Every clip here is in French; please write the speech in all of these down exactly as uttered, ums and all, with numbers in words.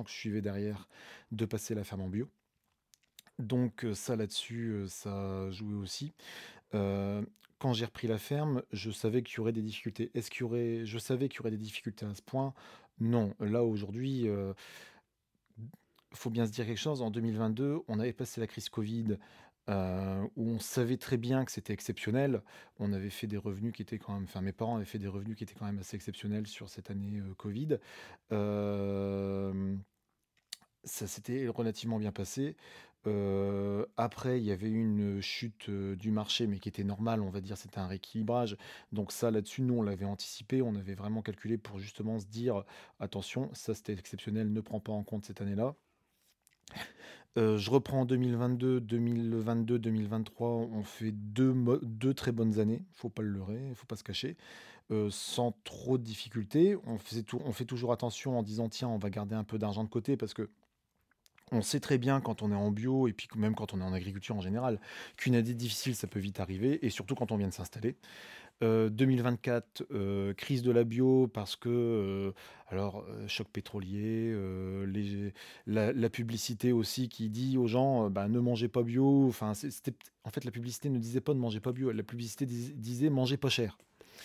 que je suivais derrière de passer la ferme en bio. Donc heu, ça là-dessus, heu, ça a joué aussi. Heu, Quand j'ai repris la ferme, je savais qu'il y aurait des difficultés. Est-ce qu'il y aurait je savais qu'il y aurait des difficultés à ce point? Non. Là aujourd'hui, heu, faut bien se dire quelque chose, en deux mille vingt-deux, on avait passé la crise Covid, heu, où on savait très bien que c'était exceptionnel. On avait fait des revenus qui étaient quand même enfin mes parents avaient fait des revenus qui étaient quand même assez exceptionnels sur cette année, heu, Covid. Hem Ça s'était relativement bien passé. Heu, après, il y avait eu une chute, heu, du marché, mais qui était normale, on va dire, c'était un rééquilibrage. Donc ça, là-dessus, nous, on l'avait anticipé, on avait vraiment calculé pour justement se dire: «Attention, ça, c'était exceptionnel, ne prends pas en compte cette année-là». Heu, je reprends en deux mille vingt-deux, deux mille vingt-deux, deux mille vingt-trois, on fait deux mo deux très bonnes années, faut pas le leurrer, faut pas se cacher, heu, sans trop de difficultés. On faisait tou on fait toujours attention en disant: «Tiens, on va garder un peu d'argent de côté», parce que on sait très bien quand on est en bio et puis que même quand on est en agriculture en général, qu'une année difficile, ça peut vite arriver et surtout quand on vient de s'installer. Heu, deux mille vingt-quatre, heu, crise de la bio parce que, heu, alors, heu, choc pétrolier, heu, les la la publicité aussi qui dit aux gens, heu: «Bah, ne mangez pas bio». Enfin, c'est c'était en fait, la publicité ne disait pas: «Ne mangez pas bio», la publicité dis disait: «Mangez pas cher».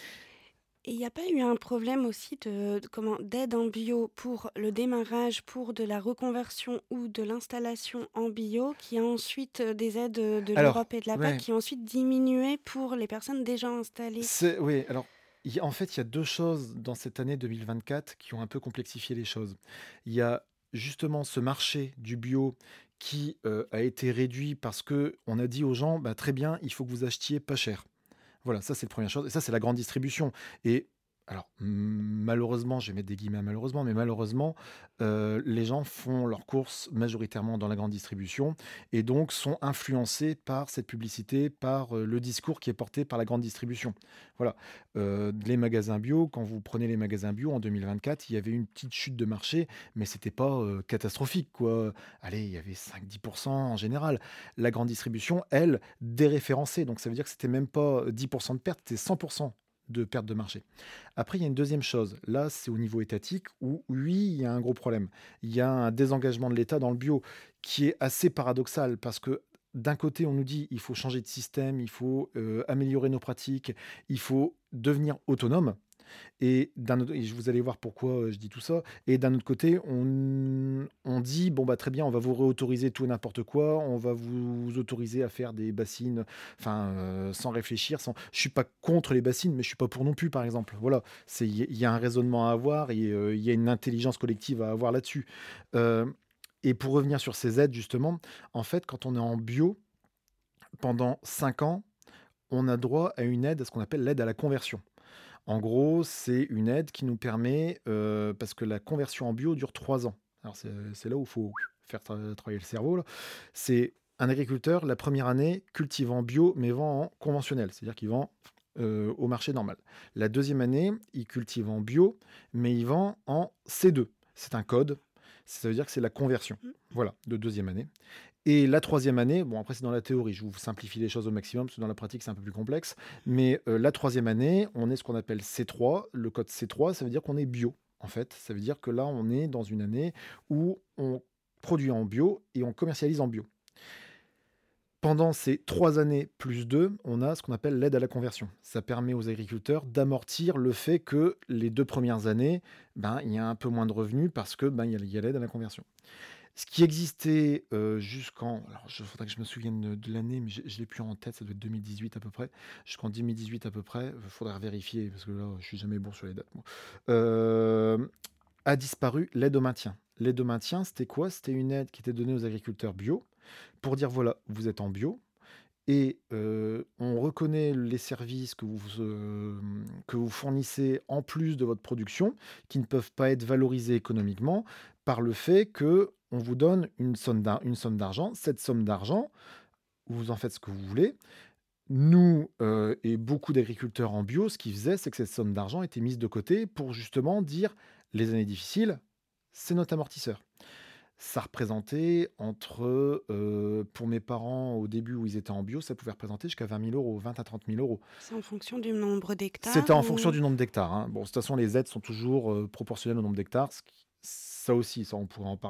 Et il n'y a pas eu un problème aussi de de comment d'aide en bio pour le démarrage, pour de la reconversion ou de l'installation en bio, qui a ensuite, heu, des aides, heu, de Alors, l'Europe et de la P A C ouais. qui ont ensuite diminué pour les personnes déjà installées? C'est oui, alors, il y a en fait, il y a deux choses dans cette année deux mille vingt-quatre qui ont un peu complexifié les choses. Il y a justement ce marché du bio qui, heu, a été réduit parce que on a dit aux gens: «Bah, très bien, il faut que vous achetiez pas cher». Voilà, ça c'est la première chose et ça c'est la grande distribution et alors m malheureusement, je vais mettre des guillemets à malheureusement, mais malheureusement, heu, les gens font leurs courses majoritairement dans la grande distribution et donc sont influencés par cette publicité, par, heu, le discours qui est porté par la grande distribution. Voilà, heu, les magasins bio, quand vous prenez les magasins bio en deux mille vingt-quatre, il y avait une petite chute de marché, mais c'était pas, heu, catastrophique quoi. Allez, il y avait cinq dix en général. La grande distribution, elle, déréférencée, donc ça veut dire que c'était même pas dix de perte, c'était cent de perte de marché. Après, il y a une deuxième chose. Là, c'est au niveau étatique où, oui, il y a un gros problème. Il y a un désengagement de l'État dans le bio qui est assez paradoxal parce que d'un côté, on nous dit il faut changer de système, il faut euh, améliorer nos pratiques, il faut devenir autonome. Et d'un autre et je vous allez voir pourquoi, heu, je dis tout ça et d'un autre côté, on on dit: «Bon, bah, très bien, on va vous réautoriser tout et n'importe quoi, on va vous autoriser à faire des bassines, enfin, heu, sans réfléchir, sans». Je suis pas contre les bassines, mais je suis pas pour non plus, par exemple. Voilà, c'est il y a il y a un raisonnement à avoir et heu, il y a une intelligence collective à avoir là-dessus. Hem Et pour revenir sur ces aides, justement, en fait, quand on est en bio, pendant cinq ans, on a droit à une aide, à ce qu'on appelle l'aide à la conversion. En gros, c'est une aide qui nous permet, heu, parce que la conversion en bio dure trois ans. Alors c'est c'est là où il faut faire tra travailler le cerveau là. C'est un agriculteur, la première année, cultive en bio, mais vend en conventionnel, c'est-à-dire qu'il vend, heu, au marché normal. La deuxième année, il cultive en bio, mais il vend en C deux. C'est un code, ça veut dire que c'est la conversion, Mmh. voilà, de deuxième année. Et la troisième année, bon après c'est dans la théorie, je vous simplifie les choses au maximum, parce que dans la pratique c'est un peu plus complexe, mais heu, la troisième année, on est ce qu'on appelle C trois. Le code C trois, ça veut dire qu'on est bio, en fait. Ça veut dire que là, on est dans une année où on produit en bio et on commercialise en bio. Pendant ces trois années plus deux, on a ce qu'on appelle l'aide à la conversion. Ça permet aux agriculteurs d'amortir le fait que les deux premières années, ben, il y a un peu moins de revenus parce que, ben, il y a il y a l'aide à la conversion. Ce qui existait, heu, jusqu'en alors il faudrait que je me souvienne de de l'année, mais je je l'ai plus en tête, ça doit être deux mille dix-huit à peu près. Jusqu'en deux mille dix-huit à peu près, il faudrait vérifier parce que là, je suis jamais bon sur les dates moi. Hem, a disparu l'aide au maintien. L'aide au maintien, c'était quoi? C'était une aide qui était donnée aux agriculteurs bio pour dire: «Voilà, vous êtes en bio et heu, on reconnaît les services que vous, hem, que vous fournissez en plus de votre production, qui ne peuvent pas être valorisés économiquement par le fait que on vous donne une somme d'ar une somme d'argent. Cette somme d'argent, vous en faites ce que vous voulez». Nous, heu et beaucoup d'agriculteurs en bio, ce qu'ils faisaient, c'est que cette somme d'argent était mise de côté pour justement dire: «Les années difficiles, c'est notre amortisseur». Ça représentait entre, heu, pour mes parents, au début où ils étaient en bio, ça pouvait représenter jusqu'à vingt mille euros, vingt à trente mille euros. C'est en fonction du nombre C'était d'hectares en fonction ou? du nombre d'hectares, hein. Bon, de toute façon, les aides sont toujours, heu, proportionnelles au nombre d'hectares, ce qui ça aussi, ça, on pourrait en parler.